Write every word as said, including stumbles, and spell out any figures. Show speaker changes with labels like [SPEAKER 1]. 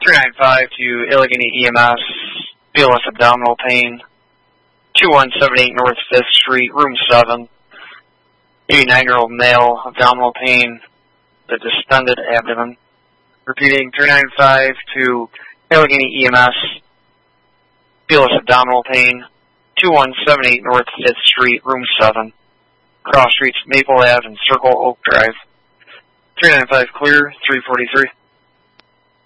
[SPEAKER 1] three ninety-five to Allegheny E M S, B L S abdominal pain, two one seven eight North fifth Street, room seven, eighty-nine-year-old male, abdominal pain, the distended abdomen. Repeating, three ninety-five to Allegheny E M S, B L S abdominal pain, two one seven eight North fifth Street, room seven, cross streets Maple Ave and Circle Oak Drive. three ninety-five clear, three forty-three.